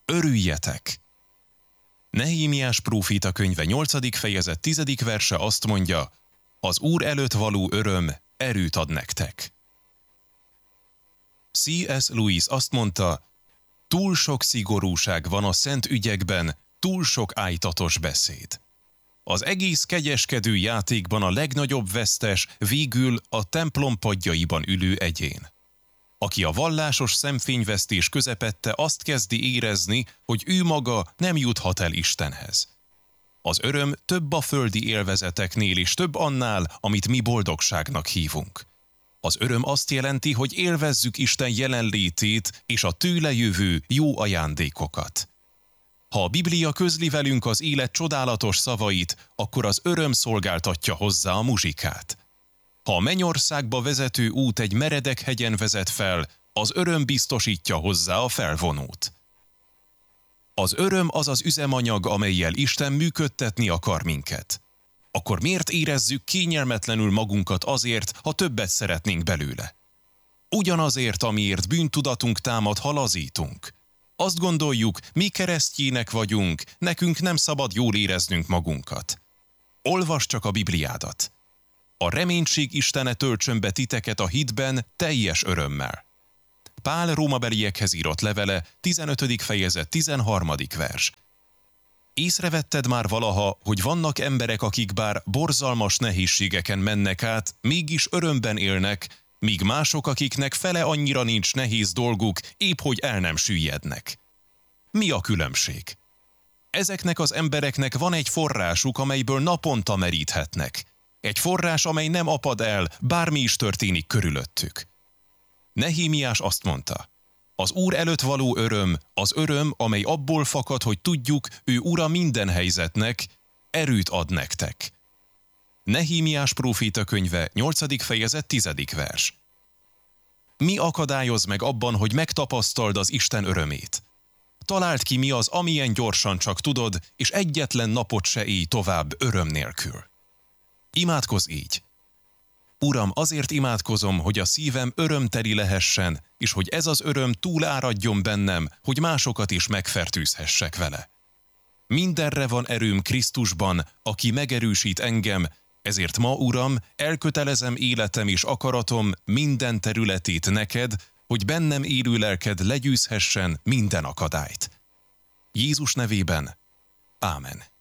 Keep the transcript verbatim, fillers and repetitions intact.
Örüljetek! Nehémiás próféta könyve nyolcadik fejezet tizedik verse azt mondja, az Úr előtt való öröm erőt ad nektek. C S Lewis azt mondta, túl sok szigorúság van a szent ügyekben, túl sok ájtatos beszéd. Az egész kegyeskedő játékban a legnagyobb vesztes végül a templom padjaiban ülő egyén, aki a vallásos szemfényvesztés közepette azt kezdi érezni, hogy ő maga nem juthat el Istenhez. Az öröm több a földi élvezeteknél és több annál, amit mi boldogságnak hívunk. Az öröm azt jelenti, hogy élvezzük Isten jelenlétét és a tőle jövő jó ajándékokat. Ha a Biblia közli velünk az élet csodálatos szavait, akkor az öröm szolgáltatja hozzá a muzsikát. Ha a mennyországba vezető út egy meredek hegyen vezet fel, az öröm biztosítja hozzá a felvonót. Az öröm az az üzemanyag, amellyel Isten működtetni akar minket. Akkor miért érezzük kényelmetlenül magunkat azért, ha többet szeretnénk belőle? Ugyanazért, amiért bűntudatunk támad, ha lazítunk. Azt gondoljuk, mi keresztjének vagyunk, nekünk nem szabad jól éreznünk magunkat. Olvasd csak a Bibliádat. A reménység Istene töltsön be titeket a hitben teljes örömmel. Pál rómabeliekhez írott levele, tizenötödik fejezet, tizenharmadik vers. Észrevetted már valaha, hogy vannak emberek, akik bár borzalmas nehézségeken mennek át, mégis örömben élnek, míg mások, akiknek fele annyira nincs nehéz dolguk, épp hogy el nem süllyednek. Mi a különbség? Ezeknek az embereknek van egy forrásuk, amelyből naponta meríthetnek. Egy forrás, amely nem apad el, bármi is történik körülöttük. Nehémiás azt mondta, az Úr előtt való öröm, az öröm, amely abból fakad, hogy tudjuk, ő ura minden helyzetnek, erőt ad nektek. Nehémiás próféta könyve, nyolcadik fejezet, tizedik vers. Mi akadályoz meg abban, hogy megtapasztald az Isten örömét? Találd ki, mi az, amilyen gyorsan csak tudod, és egyetlen napot se élj tovább öröm nélkül. Imádkozz így. Uram, azért imádkozom, hogy a szívem örömteli lehessen, és hogy ez az öröm túláradjon bennem, hogy másokat is megfertőzhessek vele. Mindenre van erőm Krisztusban, aki megerősít engem, ezért ma, Uram, elkötelezem életem és akaratom minden területét neked, hogy bennem élő lelked legyőzhessen minden akadályt. Jézus nevében. Ámen.